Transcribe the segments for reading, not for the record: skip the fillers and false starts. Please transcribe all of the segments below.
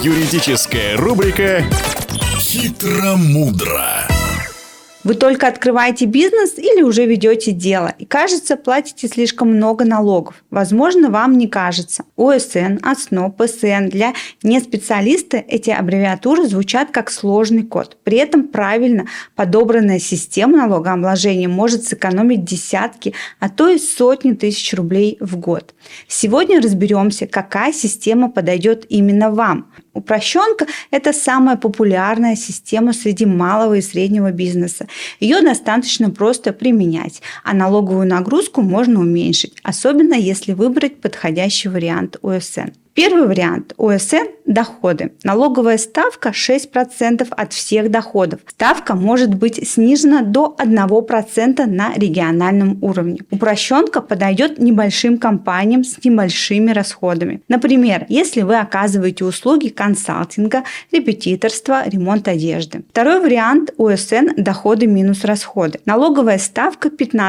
Юридическая рубрика «Хитро-мудро». Вы только открываете бизнес или уже ведете дело и, кажется, платите слишком много налогов. Возможно, вам не кажется. ОСН, ОСНО, ПСН. Для неспециалиста эти аббревиатуры звучат как сложный код. При этом правильно подобранная система налогообложения может сэкономить десятки, а то и сотни тысяч рублей в год. Сегодня разберемся, какая система подойдет именно вам. Упрощенка – это самая популярная система среди малого и среднего бизнеса. Ее достаточно просто применять, а налоговую нагрузку можно уменьшить, особенно если выбрать подходящий вариант ОСН. Первый вариант ОСН – доходы. Налоговая ставка 6% от всех доходов. Ставка может быть снижена до 1% на региональном уровне. Упрощенка подойдет небольшим компаниям с небольшими расходами. Например, если вы оказываете услуги консалтинга, репетиторства, ремонт одежды. Второй вариант ОСН – доходы минус расходы. Налоговая ставка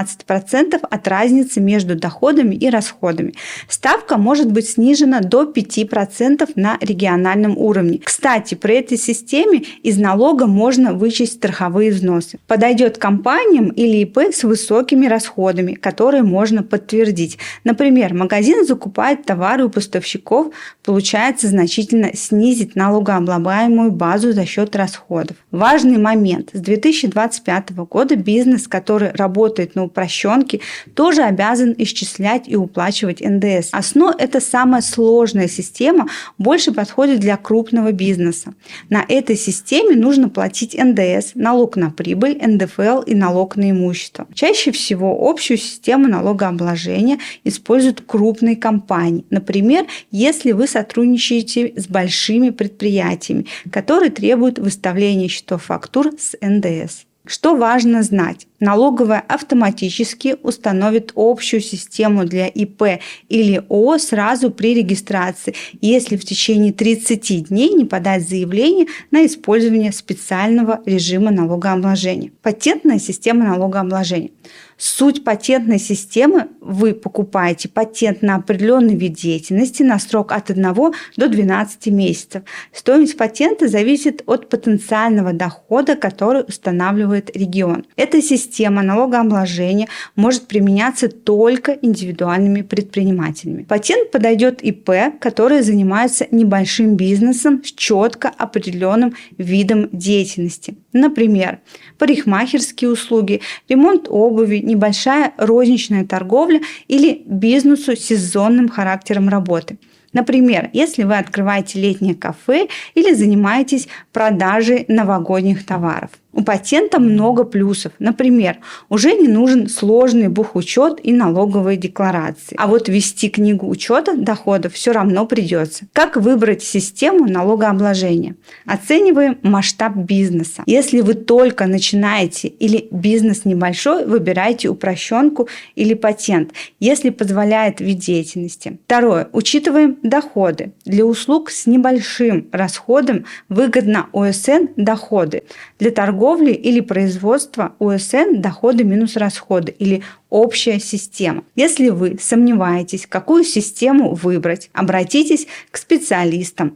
15% от разницы между доходами и расходами. Ставка может быть снижена до 5% на региональном уровне. Кстати, при этой системе из налога можно вычесть страховые взносы. Подойдет компаниям или ИП с высокими расходами, которые можно подтвердить. Например, магазин закупает товары у поставщиков, получается значительно снизить налогооблагаемую базу за счет расходов. Важный момент. С 2025 года бизнес, который работает на упрощенке, тоже обязан исчислять и уплачивать НДС. ОСНО – это самая сложная система, больше подходит для крупного бизнеса. На этой системе нужно платить НДС, налог на прибыль, НДФЛ и налог на имущество. Чаще всего общую систему налогообложения используют крупные компании. Например, если вы сотрудничаете с большими предприятиями, которые требуют выставления счетов фактур с НДС. Что важно знать? Налоговая автоматически установит общую систему для ИП или ООО сразу при регистрации, если в течение 30 дней не подать заявление на использование специального режима налогообложения. Патентная система налогообложения. Суть патентной системы – вы покупаете патент на определенный вид деятельности на срок от 1 до 12 месяцев. Стоимость патента зависит от потенциального дохода, который устанавливает регион. Эта система налогообложения может применяться только индивидуальными предпринимателями. Патент подойдет ИП, которые занимаются небольшим бизнесом с четко определенным видом деятельности. Например, парикмахерские услуги, ремонт обуви, небольшая розничная торговля или бизнесу с сезонным характером работы. Например, если вы открываете летнее кафе или занимаетесь продажей новогодних товаров. У патента много плюсов. Например, уже не нужен сложный бухучет и налоговые декларации. А вот вести книгу учета доходов все равно придется. Как выбрать систему налогообложения? Оцениваем масштаб бизнеса. Если вы только начинаете или бизнес небольшой, выбирайте упрощенку или патент, если позволяет вид деятельности. Второе. Учитываем доходы. Для услуг с небольшим расходом выгодно ОСН доходы. Для торговли или производства ОСН доходы минус расходы или общая система. Если вы сомневаетесь, какую систему выбрать, обратитесь к специалистам.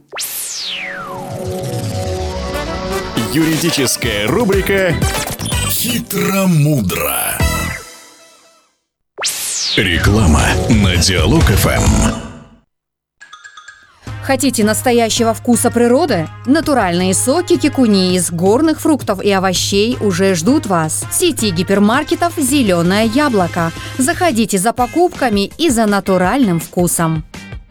Юридическая рубрика «Хитро-мудро». Реклама на Диалог ФМ. Хотите настоящего вкуса природы? Натуральные соки кикуни из горных фруктов и овощей уже ждут вас. В сети гипермаркетов «Зеленое яблоко». Заходите за покупками и за натуральным вкусом.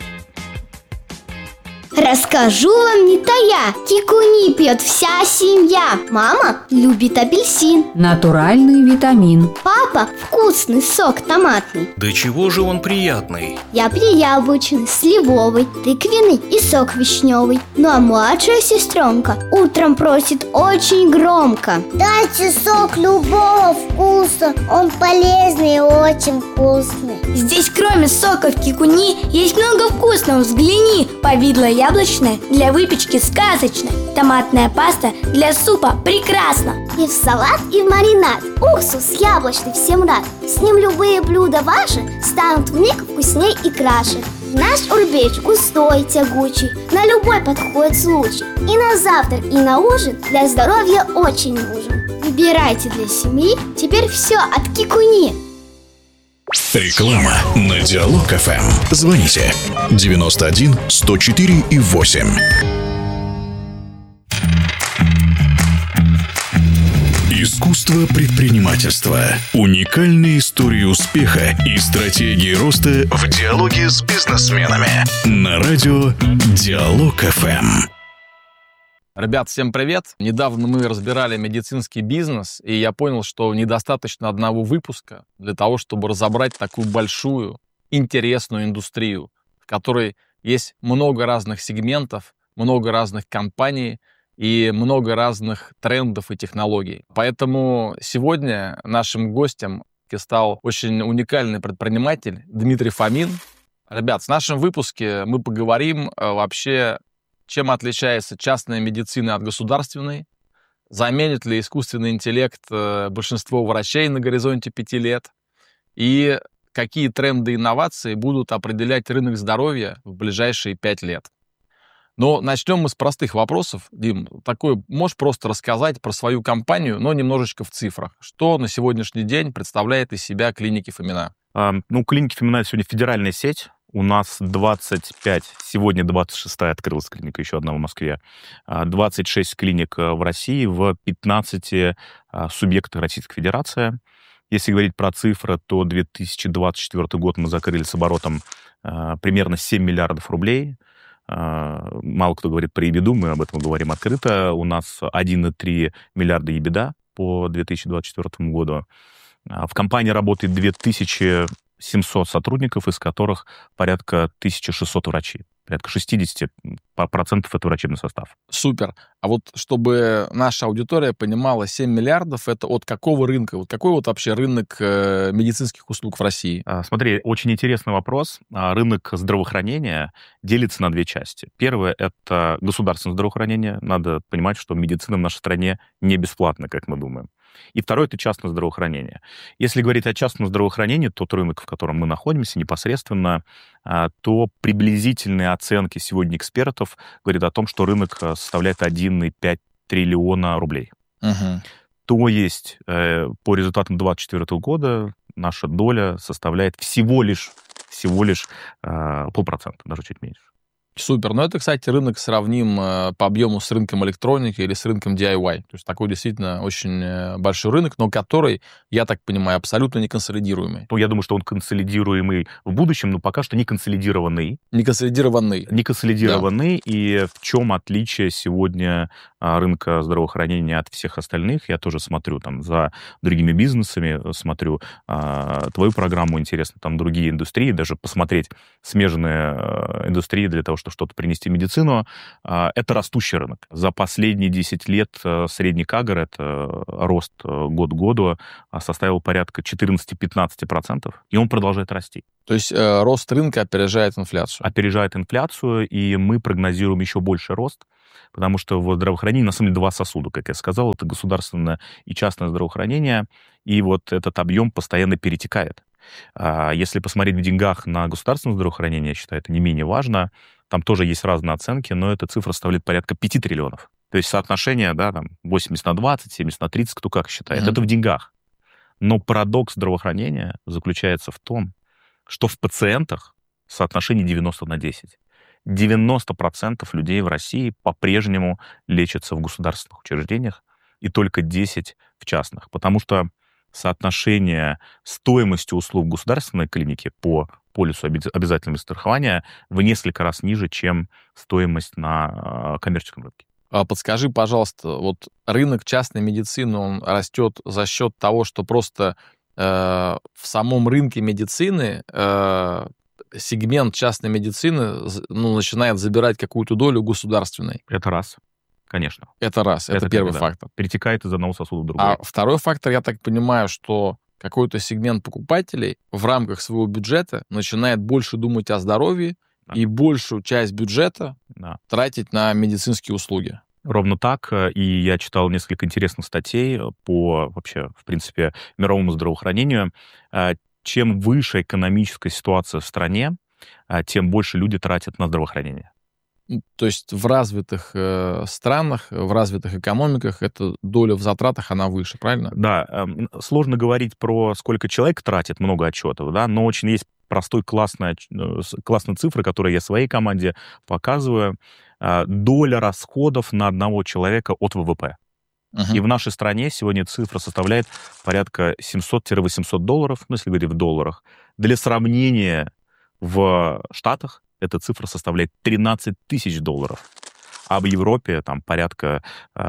Расскажу вам не тая, кикуни пьет вся семья. Мама любит апельсин. Натуральный витамин. Папа вкусный сок томатный. Да чего же он приятный? Я пью яблочный, сливовый, тыквенный и сок вишневый. Ну а младшая сестренка утром просит очень громко: дайте сок любого вкуса, он полезный и очень вкусный. Здесь кроме соков кикуни есть много вкусного, взгляни. Повидло яблочное для выпечки сказочно. Томатная паста для супа прекрасно. И в салат, и в маринад. Уксус яблочный всем рад. С ним любые блюда ваши станут вмиг вкусней и краше. Наш урбеч густой, тягучий, на любой подходит случай. И на завтрак, и на ужин для здоровья очень нужен. Выбирайте для семьи теперь все от Кикуни. Реклама на Диалог ФМ. Звоните 91 104 и 8. Искусство предпринимательства. Уникальные истории успеха и стратегии роста в диалоге с бизнесменами. На радио Диалог ФМ. Ребят, всем привет! Недавно мы разбирали медицинский бизнес, и я понял, что недостаточно одного выпуска для того, чтобы разобрать такую большую, интересную индустрию, в которой есть много разных сегментов, много разных компаний и много разных трендов и технологий. Поэтому сегодня нашим гостем стал очень уникальный предприниматель Дмитрий Фомин. Ребят, в нашем выпуске мы поговорим вообще, чем отличается частная медицина от государственной, заменит ли искусственный интеллект большинство врачей на горизонте 5 лет, и какие тренды и инновации будут определять рынок здоровья в ближайшие 5 лет. Но начнем мы с простых вопросов. Дим, можешь просто рассказать про свою компанию, но немножечко в цифрах. Что на сегодняшний день представляет из себя клиники Фомина? Клиники Фомина — это сегодня федеральная сеть. У нас 25, сегодня 26-я открылась клиника, еще одна в Москве. 26 клиник в России, в 15 субъектах Российской Федерации. Если говорить про цифры, то 2024 год мы закрыли с оборотом примерно 7 миллиардов рублей. Мало кто говорит про EBITDA, мы об этом говорим открыто. У нас 1,3 миллиарда EBITDA по 2024 году. В компании работает 2700 сотрудников, из которых порядка 1600 врачей. Порядка 60% это врачебный состав. Супер. А вот чтобы наша аудитория понимала, 7 миллиардов — это от какого рынка? Вот какой вот вообще рынок медицинских услуг в России? Смотри, очень интересный вопрос. Рынок здравоохранения делится на две части. Первое — это государственное здравоохранение. Надо понимать, что медицина в нашей стране не бесплатна, как мы думаем. И второе — это частное здравоохранение. Если говорить о частном здравоохранении, тот рынок, в котором мы находимся непосредственно, то приблизительные оценки сегодня экспертов говорят о том, что рынок составляет 1,5 триллиона рублей. Угу. То есть по результатам 2024 года наша доля составляет всего лишь 0,5%, даже чуть меньше. Супер. Но это, кстати, рынок сравним по объему с рынком электроники или с рынком DIY. То есть такой действительно очень большой рынок, но который, я так понимаю, абсолютно не консолидируемый. Я думаю, что он консолидируемый в будущем, но пока что не консолидированный. Не консолидированный. Не консолидированный. Да. И в чем отличие сегодня рынка здравоохранения от всех остальных? Я тоже смотрю там за другими бизнесами, смотрю твою программу, интересно, там другие индустрии, даже посмотреть смежные индустрии для того, чтобы что-то принести в медицину, это растущий рынок. За последние 10 лет средний КАГР, это рост год к году, составил порядка 14-15%, и он продолжает расти. То есть рост рынка опережает инфляцию? Опережает инфляцию, и мы прогнозируем еще больше рост, потому что в здравоохранении, на самом деле, два сосуда, как я сказал, это государственное и частное здравоохранение, и вот этот объем постоянно перетекает. Если посмотреть в деньгах на государственное здравоохранение, я считаю, это не менее важно. Там тоже есть разные оценки, но эта цифра составляет порядка 5 триллионов. То есть соотношение, да, там 80/20, 70/30, кто как считает. Это в деньгах. Но парадокс здравоохранения заключается в том, что в пациентах соотношение 90/10. 90% людей в России по-прежнему лечатся в государственных учреждениях, и только 10% в частных. Потому что соотношение стоимости услуг государственной клиники по полису обязательного страхования в несколько раз ниже, чем стоимость на коммерческом рынке. Подскажи, пожалуйста, вот рынок частной медицины, он растет за счет того, что просто в самом рынке медицины сегмент частной медицины начинает забирать какую-то долю государственной? Это раз. Конечно. Это раз, это первый фактор. Перетекает из одного сосуда в другой. А второй фактор, я так понимаю, что какой-то сегмент покупателей в рамках своего бюджета начинает больше думать о здоровье и большую часть бюджета тратить на медицинские услуги. Ровно так. И я читал несколько интересных статей по вообще, в принципе, мировому здравоохранению. Чем выше экономическая ситуация в стране, тем больше люди тратят на здравоохранение. То есть в развитых странах, в развитых экономиках эта доля в затратах, она выше, правильно? Да, сложно говорить про сколько человек тратит, много отчетов, да, но очень есть простой классная цифра, которую я своей команде показываю. Доля расходов на одного человека от ВВП. И в нашей стране сегодня цифра составляет порядка $700-800, ну, если говорить в долларах. Для сравнения, в Штатах эта цифра составляет $13 тысяч, а в Европе там порядка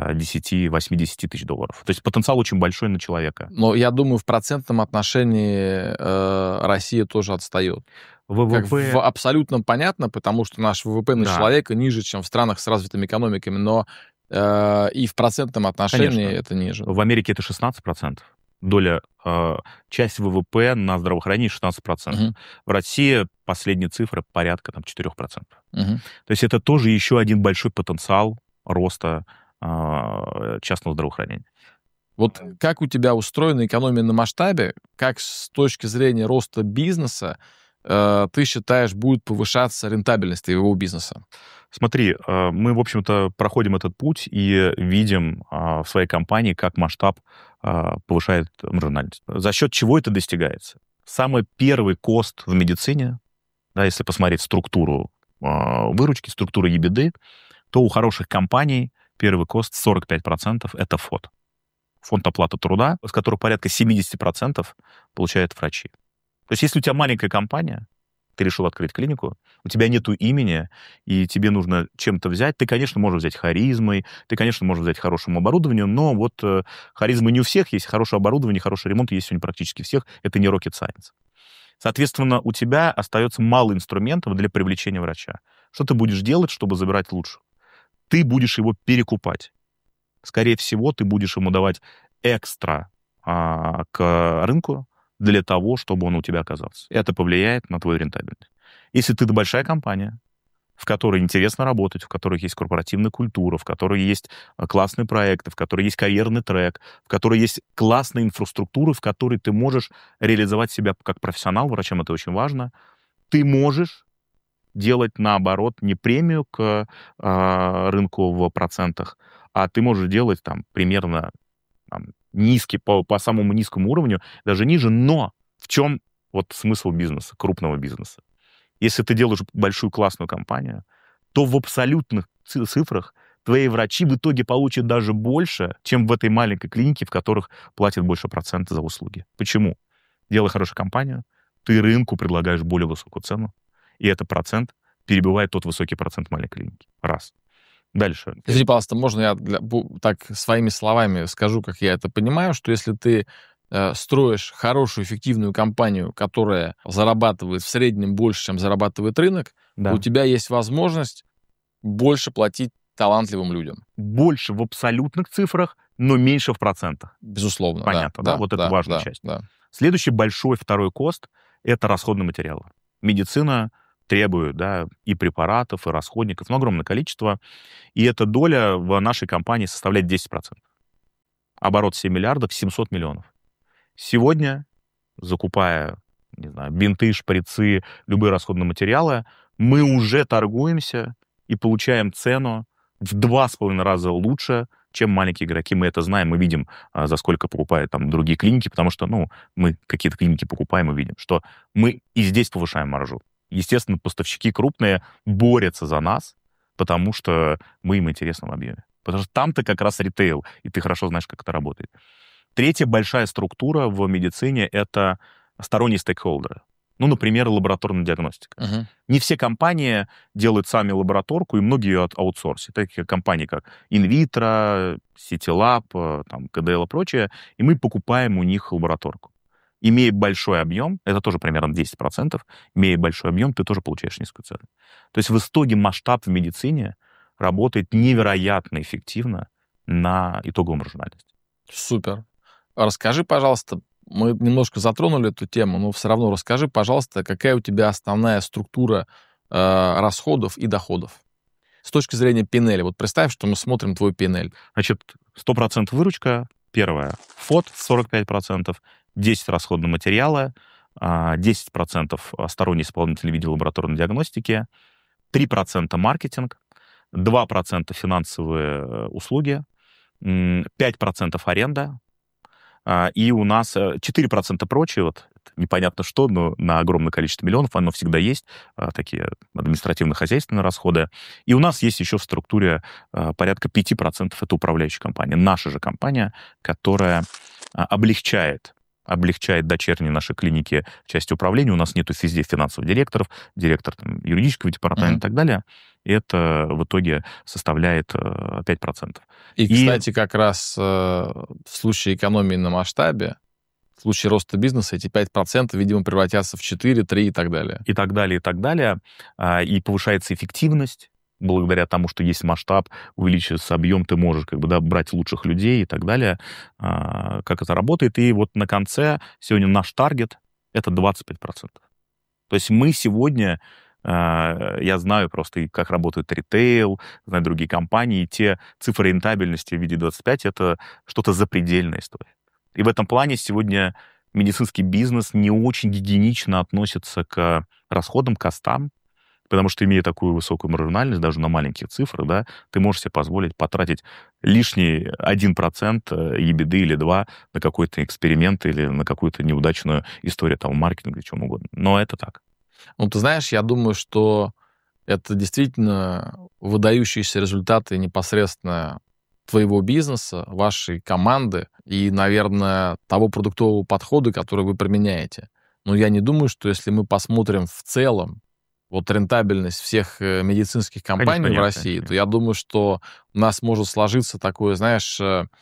10-80 тысяч долларов. То есть потенциал очень большой на человека. Но я думаю, в процентном отношении Россия тоже отстает. ВВП... Абсолютно понятно, потому что наш ВВП на человека ниже, чем в странах с развитыми экономиками, но и в процентном отношении это ниже. В Америке это 16%. Доля, часть ВВП на здравоохранение 16%. В России последняя цифра порядка там 4%. То есть это тоже еще один большой потенциал роста частного здравоохранения. Вот как у тебя устроена экономия на масштабе, как с точки зрения роста бизнеса ты считаешь, будет повышаться рентабельность твоего бизнеса? Смотри, мы, в общем-то, проходим этот путь и видим в своей компании, как масштаб повышает маржинальность. За счет чего это достигается? Самый первый кост в медицине, да, если посмотреть структуру выручки, структуру EBITDA, то у хороших компаний первый кост 45% — это ФОТ. Фонд оплаты труда, с которого порядка 70% получают врачи. То есть если у тебя маленькая компания, ты решил открыть клинику, у тебя нету имени, и тебе нужно чем-то взять, ты, конечно, можешь взять харизмой, ты, конечно, можешь взять хорошим оборудованием, но вот харизмы не у всех есть, хорошее оборудование, хороший ремонт есть сегодня практически всех, это не rocket science. Соответственно, у тебя остается мало инструментов для привлечения врача. Что ты будешь делать, чтобы забирать лучше? Ты будешь его перекупать. Скорее всего, ты будешь ему давать экстра к рынку, для того, чтобы он у тебя оказался. Это повлияет на твою рентабельность. Если ты большая компания, в которой интересно работать, в которой есть корпоративная культура, в которой есть классные проекты, в которой есть карьерный трек, в которой есть классная инфраструктура, в которой ты можешь реализовать себя как профессионал, врачам это очень важно, ты можешь делать, наоборот, не премию к рынку в процентах, а ты можешь делать там примерно низкий, по самому низкому уровню, даже ниже, но в чем вот смысл бизнеса, крупного бизнеса? Если ты делаешь большую классную компанию, то в абсолютных цифрах твои врачи в итоге получат даже больше, чем в этой маленькой клинике, в которых платят больше процента за услуги. Почему? Делая хорошую компанию, ты рынку предлагаешь более высокую цену, и этот процент перебивает тот высокий процент маленькой клиники. Раз. Дальше. Извини, пожалуйста, можно я так своими словами скажу, как я это понимаю, что если ты строишь хорошую, эффективную компанию, которая зарабатывает в среднем больше, чем зарабатывает рынок, да, у тебя есть возможность больше платить талантливым людям. Больше в абсолютных цифрах, но меньше в процентах. Безусловно. Понятно, да? Вот это важная часть. Да. Следующий большой второй кост — это расходные материалы. Медицина требует, да, и препаратов, и расходников, но огромное количество. И эта доля в нашей компании составляет 10%. Оборот 7 миллиардов, 700 миллионов. Сегодня, закупая, не знаю, бинты, шприцы, любые расходные материалы, мы уже торгуемся и получаем цену в 2,5 раза лучше, чем маленькие игроки. Мы это знаем, мы видим, за сколько покупают там другие клиники, потому что, мы какие-то клиники покупаем и видим, что мы и здесь повышаем маржу. Естественно, поставщики крупные борются за нас, потому что мы им интересны в объеме. Потому что там-то как раз ритейл, и ты хорошо знаешь, как это работает. Третья большая структура в медицине — это сторонние стейкхолдеры. Например, лабораторная диагностика. Не все компании делают сами лабораторку, и многие ее аутсорсят. Такие компании, как Инвитро, CityLab, КДЛ и прочее, и мы покупаем у них лабораторку. Имея большой объем, это тоже примерно 10%, имея большой объем, ты тоже получаешь низкую цену. То есть в итоге масштаб в медицине работает невероятно эффективно на итоговую маржинальность. Супер. Расскажи, пожалуйста, мы немножко затронули эту тему, но все равно расскажи, пожалуйста, какая у тебя основная структура расходов и доходов с точки зрения P&L. Вот представь, что мы смотрим твой P&L. Значит, 100% выручка, первое. ФОТ 45%, 10 расходные материалы, 10% сторонний исполнитель в виде лабораторной диагностики, 3% маркетинг, 2% финансовые услуги, 5% аренда, и у нас 4% прочее, вот непонятно что, но на огромное количество миллионов оно всегда есть, такие административно-хозяйственные расходы. И у нас есть еще в структуре порядка 5% это управляющая компания, наша же компания, которая облегчает дочерние наши клиники в части управления. У нас нету везде финансовых директоров, директор там, юридического департамента и так далее. И это в итоге составляет 5%. И, кстати, как раз в случае экономии на масштабе, в случае роста бизнеса эти 5%, видимо, превратятся в 4, 3 и так далее. И так далее, и так далее. И повышается эффективность. Благодаря тому, что есть масштаб, увеличивается объем, ты можешь брать лучших людей и так далее. Как это работает. И вот на конце сегодня наш таргет — это 25%. То есть мы сегодня, я знаю просто, как работает ритейл, знаю другие компании, и те цифры рентабельности в виде 25 — это что-то запредельная история. И в этом плане сегодня медицинский бизнес не очень гигиенично относится к расходам, к костам, потому что, имея такую высокую маржинальность, даже на маленьких цифрах, да, ты можешь себе позволить потратить лишний 1% EBITDA или 2% на какой-то эксперимент или на какую-то неудачную историю там, маркетинга или чем угодно. Но это так. Ну, ты знаешь, я думаю, что это действительно выдающиеся результаты непосредственно твоего бизнеса, вашей команды и, наверное, того продуктового подхода, который вы применяете. Но я не думаю, что если мы посмотрим в целом вот рентабельность всех медицинских компаний, конечно, в России, конечно, то я думаю, что у нас может сложиться такое, знаешь,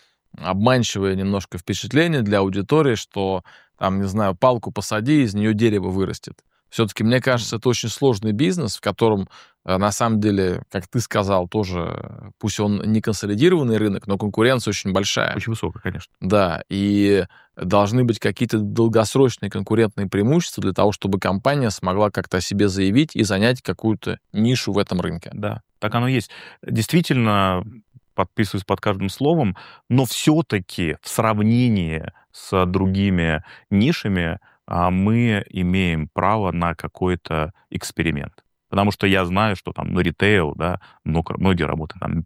обманчивое немножко впечатление для аудитории, что, там, не знаю, палку посади, из нее дерево вырастет. Все-таки, мне кажется, это очень сложный бизнес, в котором, на самом деле, как ты сказал, тоже, пусть он не консолидированный рынок, но конкуренция очень большая. Очень высокая, конечно. Да, и должны быть какие-то долгосрочные конкурентные преимущества для того, чтобы компания смогла как-то о себе заявить и занять какую-то нишу в этом рынке. Да, так оно и есть. Действительно, подписываюсь под каждым словом, но все-таки в сравнении с другими нишами мы имеем право на какой-то эксперимент. Потому что я знаю, что там ритейл, да, многие работают, там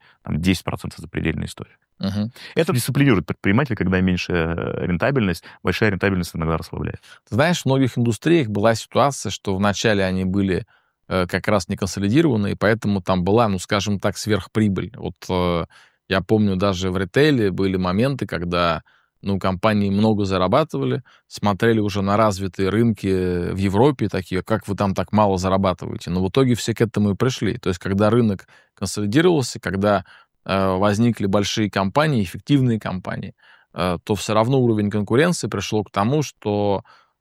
5-10% запредельная история. Угу. Это дисциплинирует предпринимателя, когда меньше рентабельность, большая рентабельность иногда расслабляет. Ты знаешь, в многих индустриях была ситуация, что вначале они были как раз не консолидированы, и поэтому там была, ну, скажем так, сверхприбыль. Вот я помню, даже в ритейле были моменты, когда компании много зарабатывали, смотрели уже на развитые рынки в Европе, такие, как вы там так мало зарабатываете. Но в итоге все к этому и пришли. То есть, когда рынок консолидировался, когда возникли большие компании, эффективные компании, то все равно уровень конкуренции пришел к тому, что,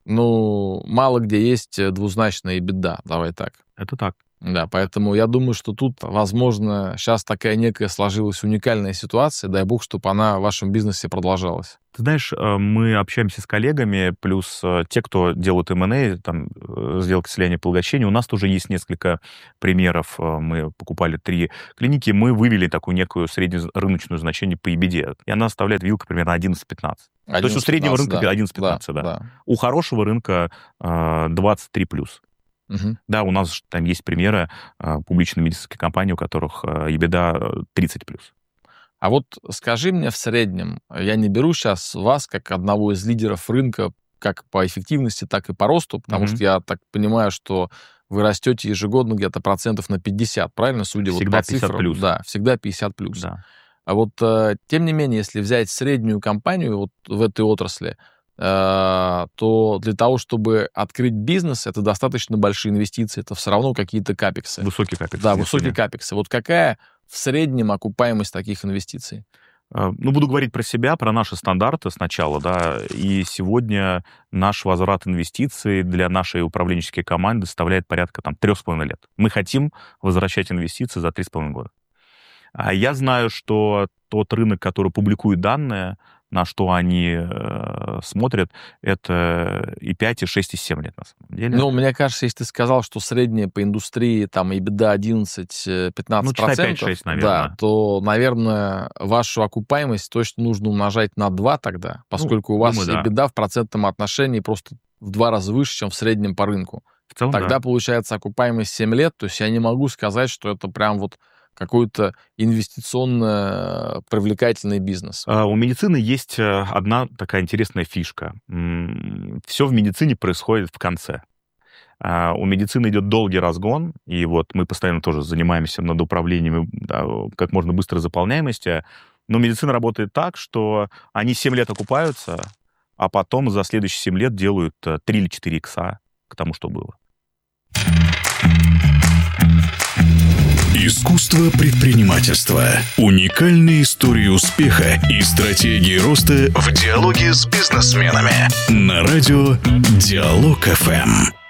мало где есть двузначная EBITDA, давай так. Это так. Да, поэтому я думаю, что тут, возможно, сейчас такая некая сложилась уникальная ситуация. Дай бог, чтобы она в вашем бизнесе продолжалась. Ты знаешь, мы общаемся с коллегами, плюс те, кто делают M&A, там, сделки слияния поглощения. У нас тоже есть несколько примеров. Мы покупали 3 клиники, мы вывели такую некую среднерыночную значение по EBITDA. И она составляет вилка примерно 11-15. То есть у среднего рынка 11-15, да. У хорошего рынка 23+. Угу. Да, у нас там есть примеры публичной медицинской компании, у которых EBITDA 30+. А вот скажи мне в среднем, я не беру сейчас вас как одного из лидеров рынка, как по эффективности, так и по росту, потому что я так понимаю, что вы растете ежегодно где-то процентов на 50, правильно, судя всегда вот по цифрам? 50+. Да, всегда 50+. Да. А вот, тем не менее, если взять среднюю компанию вот в этой отрасли, то для того, чтобы открыть бизнес, это достаточно большие инвестиции, это все равно какие-то капексы. Высокие капексы. Да, высокие капексы. Вот какая в среднем окупаемость таких инвестиций? Буду говорить про себя, про наши стандарты сначала, да, и сегодня наш возврат инвестиций для нашей управленческой команды составляет порядка 3,5 лет. Мы хотим возвращать инвестиции за 3,5 года. Я знаю, что тот рынок, который публикует данные, на что они смотрят, это и 5, и 6, и 7 лет, на самом деле. Мне кажется, если ты сказал, что средняя по индустрии, там, EBITDA 11-15%, 5-6, наверное. Да, то, наверное, вашу окупаемость точно нужно умножать на 2 тогда, поскольку у вас EBITDA в процентном отношении просто в 2 раза выше, чем в среднем по рынку. В целом, Тогда получается окупаемость 7 лет, то есть я не могу сказать, что это прям вот какой-то инвестиционно привлекательный бизнес. У медицины есть одна такая интересная фишка. Все в медицине происходит в конце. У медицины идет долгий разгон, и вот мы постоянно тоже занимаемся над управлением, да, как можно быстрой заполняемости, но медицина работает так, что они 7 лет окупаются, а потом за следующие 7 лет делают 3 или 4 икса к тому, что было. Искусство предпринимательства. Уникальные истории успеха и стратегии роста в диалоге с бизнесменами. На радио Диалог ФМ.